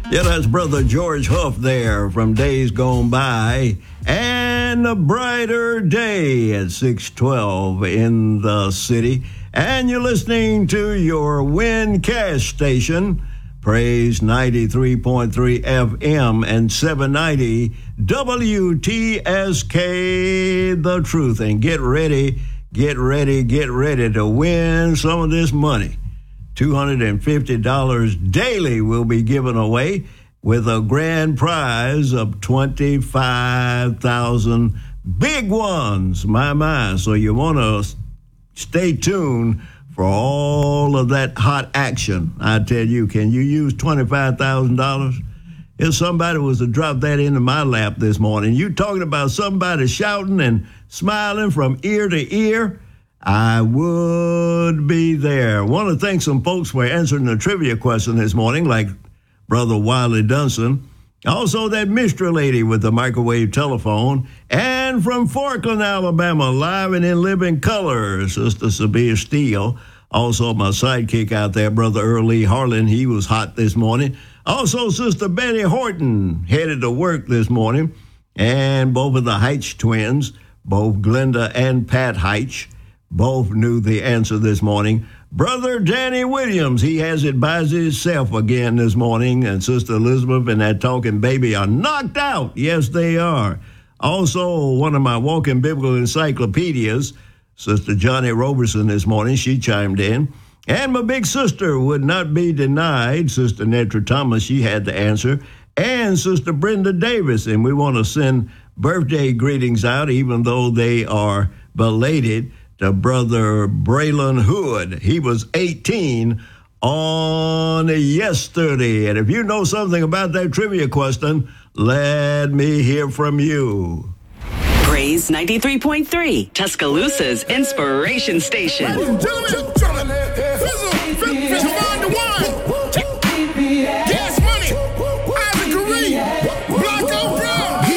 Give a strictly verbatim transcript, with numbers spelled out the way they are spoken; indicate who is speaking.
Speaker 1: Yeah, that's Brother George Huff there from Days Gone By. And a brighter day at six twelve in the city. And you're listening to your Win Cash station, Praise ninety-three point three F M and seven ninety W T S K, The Truth. And get ready, get ready, get ready to win some of this money. two hundred fifty dollars daily will be given away with a grand prize of twenty-five thousand dollars. Big ones, my, my. So you want to stay tuned for all of that hot action. I tell you, can you use twenty-five thousand dollars? If somebody was to drop that into my lap this morning, you talking about somebody shouting and smiling from ear to ear, I would be there. Want to thank some folks for answering the trivia question this morning, like Brother Wiley Dunson. Also, that mystery lady with the microwave telephone. And from Forkland, Alabama, live and in living color, Sister Sabia Steele. Also, my sidekick out there, Brother Earl Lee Harlan. He was hot this morning. Also, Sister Betty Horton headed to work this morning. And both of the Heitch twins, both Glenda and Pat Heitch, both knew the answer this morning. Brother Danny Williams, he has it by himself again this morning. And Sister Elizabeth and that talking baby are knocked out. Yes, they are. Also, one of my walking biblical encyclopedias, Sister Johnny Roberson this morning, she chimed in. And my big sister would not be denied, Sister Netra Thomas, she had the answer. And Sister Brenda Davis, and we want to send birthday greetings out, even though they are belated, to Brother Braylon Hood. He was eighteen on yesterday. And if you know something about that trivia question, let me hear from you.
Speaker 2: Praise ninety-three point three, Tuscaloosa's inspiration station.
Speaker 3: Ladies and gentlemen, gentlemen, Fizzle, Fizzle, Fizzle, Fizzle,